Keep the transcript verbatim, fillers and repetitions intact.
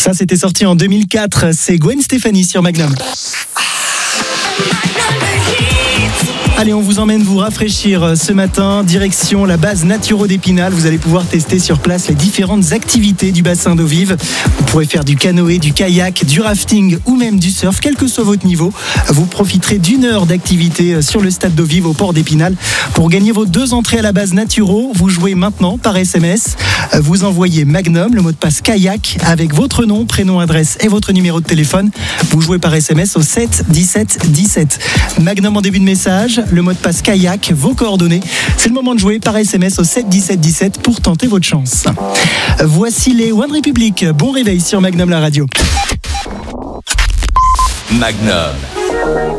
Ça, c'était sorti en deux mille quatre. C'est Gwen Stefani sur Magnum. Allez, on vous emmène vous rafraîchir ce matin, direction la base Naturo d'Épinal. Vous allez pouvoir tester sur place les différentes activités du bassin d'eau vive. Vous pourrez faire du canoë, du kayak, du rafting ou même du surf, quel que soit votre niveau. Vous profiterez d'une heure d'activité sur le stade d'eau vive au port d'Épinal. Pour gagner vos deux entrées à la base Naturo, vous jouez maintenant par S M S. Vous envoyez Magnum, le mot de passe kayak, avec votre nom, prénom, adresse et votre numéro de téléphone. Vous jouez par S M S au sept dix-sept dix-sept. Magnum en début de message, le mot de passe kayak, vos coordonnées. C'est le moment de jouer par S M S au sept dix-sept dix-sept pour tenter votre chance. Voici les One Republic. Bon réveil sur Magnum la radio. Magnum.